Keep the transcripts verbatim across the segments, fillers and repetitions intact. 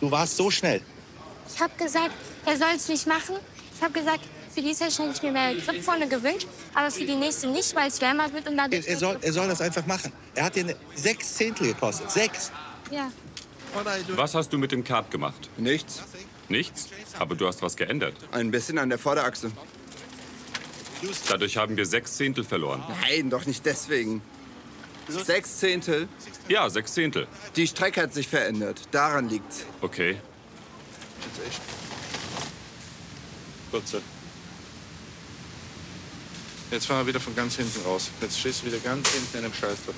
Du warst so schnell. Ich habe gesagt, er soll es nicht machen. Ich habe gesagt, für die Session hätte ich mir mehr Grip vorne gewünscht, aber für die nächste nicht, weil es wärmer wird und dadurch... Er, er, soll, er soll das einfach machen. Er hat dir eine sechs Zehntel gekostet. Sechs. Ja. Was hast du mit dem Kart gemacht? Nichts. Nichts? Aber du hast was geändert. Ein bisschen an der Vorderachse. Dadurch haben wir sechs Zehntel verloren. Nein, doch nicht deswegen. Sechs Zehntel? Ja, sechs Zehntel. Die Strecke hat sich verändert. Daran liegt's. Okay. Kurze. Jetzt fahren wir wieder von ganz hinten raus. Jetzt stehst du wieder ganz hinten in dem Scheißdreck.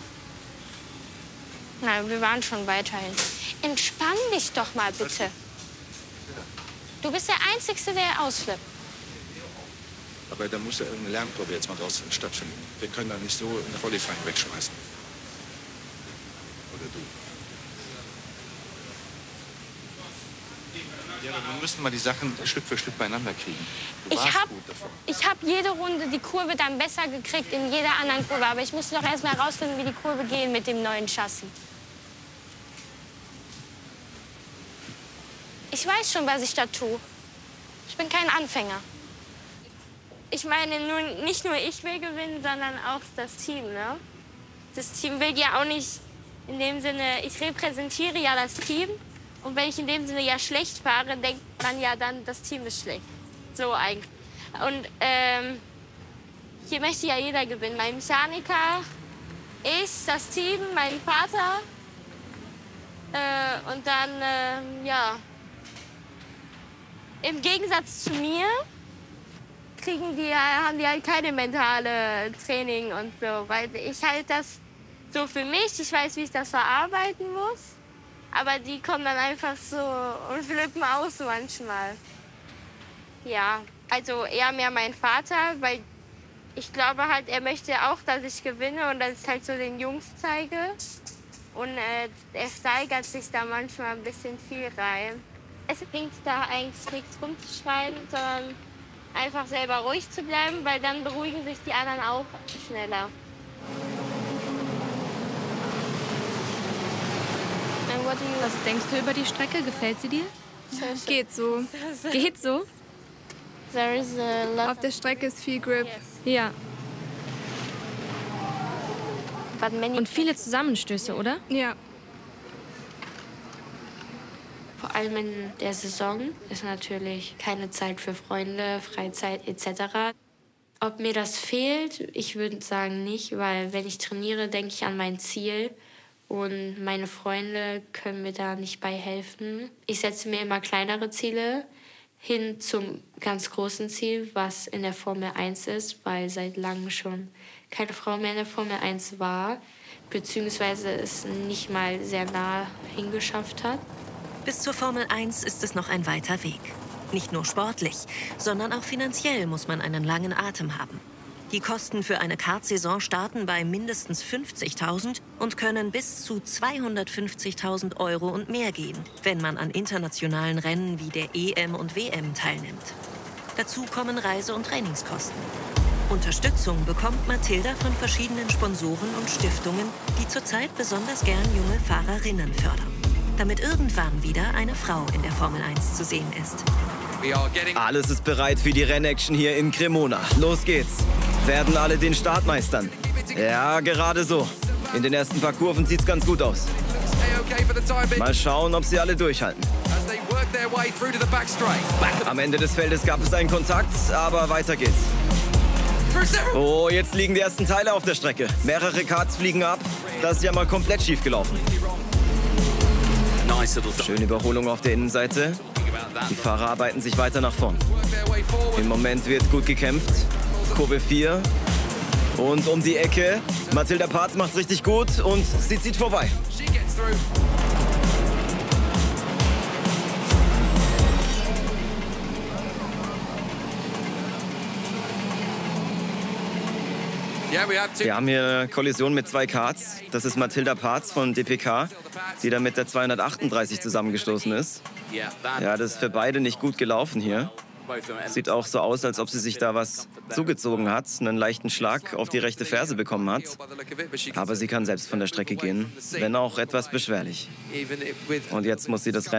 Nein, wir waren schon weiterhin. Entspann dich doch mal, bitte. Du bist der Einzige, der ausflippt. Aber da muss ja irgendeine Lernprobe jetzt mal draußen stattfinden. Wir können da nicht so eine Qualifying wegschmeißen. Oder du. Ja, aber wir müssen mal die Sachen Stück für Stück beieinander kriegen. Du Ich warst habe gut davon. hab jede Runde die Kurve dann besser gekriegt in jeder anderen Kurve. Aber ich musste doch erst mal herausfinden, wie die Kurve gehen mit dem neuen Chassis. Ich weiß schon, was ich da tue. Ich bin kein Anfänger. Ich meine, nur, nicht nur ich will gewinnen, sondern auch das Team, ne? Das Team will ja auch nicht in dem Sinne, ich repräsentiere ja das Team. Und wenn ich in dem Sinne ja schlecht fahre, denkt man ja dann, das Team ist schlecht. So eigentlich. Und ähm, hier möchte ja jeder gewinnen. Mein Mechaniker, ich, das Team, mein Vater. Äh, und dann, äh, ja. Im Gegensatz zu mir kriegen die, haben die halt keine mentale Training und so. Weil ich halt das so für mich, ich weiß, wie ich das verarbeiten muss. Aber die kommen dann einfach so und flippen aus manchmal. Ja, also eher mehr mein Vater, weil ich glaube halt, er möchte auch, dass ich gewinne und dass ich halt so den Jungs zeige. Und äh, er steigert sich da manchmal ein bisschen viel rein. Es bringt da eigentlich nichts rumzuschreien, sondern einfach selber ruhig zu bleiben, weil dann beruhigen sich die anderen auch schneller. Was denkst du über die Strecke? Gefällt sie dir? Geht so. Geht so? Auf der Strecke ist viel Grip. Ja. Und viele Zusammenstöße, oder? Ja. Vor allem in der Saison ist natürlich keine Zeit für Freunde, Freizeit et cetera. Ob mir das fehlt, ich würde sagen nicht, weil wenn ich trainiere, denke ich an mein Ziel. Und meine Freunde können mir da nicht bei helfen. Ich setze mir immer kleinere Ziele hin zum ganz großen Ziel, was in der Formel eins ist, weil seit langem schon keine Frau mehr in der Formel eins war, beziehungsweise es nicht mal sehr nah hingeschafft hat. Bis zur Formel eins ist es noch ein weiter Weg. Nicht nur sportlich, sondern auch finanziell muss man einen langen Atem haben. Die Kosten für eine Kartsaison starten bei mindestens fünfzigtausend und können bis zu zweihundertfünfzigtausend Euro und mehr gehen, wenn man an internationalen Rennen wie der E M und W M teilnimmt. Dazu kommen Reise- und Trainingskosten. Unterstützung bekommt Mathilda von verschiedenen Sponsoren und Stiftungen, die zurzeit besonders gern junge Fahrerinnen fördern, damit irgendwann wieder eine Frau in der Formel eins zu sehen ist. Alles ist bereit für die Rennaction hier in Cremona. Los geht's. Werden alle den Start meistern? Ja, gerade so. In den ersten paar Kurven sieht's ganz gut aus. Mal schauen, ob sie alle durchhalten. Am Ende des Feldes gab es einen Kontakt, aber weiter geht's. Oh, jetzt liegen die ersten Teile auf der Strecke. Mehrere Karts fliegen ab. Das ist ja mal komplett schief gelaufen. Schöne Überholung auf der Innenseite. Die Fahrer arbeiten sich weiter nach vorn. Im Moment wird gut gekämpft. Kurve vier. Und um die Ecke. Mathilda Parz macht richtig gut und sie zieht vorbei. Wir haben hier eine Kollision mit zwei Karts. Das ist Mathilda Parz von D P K, die da mit der zweihundertachtunddreißig zusammengestoßen ist. Ja, das ist für beide nicht gut gelaufen hier. Sieht auch so aus, als ob sie sich da was zugezogen hat, einen leichten Schlag auf die rechte Ferse bekommen hat. Aber sie kann selbst von der Strecke gehen, wenn auch etwas beschwerlich. Und jetzt muss sie das Rennen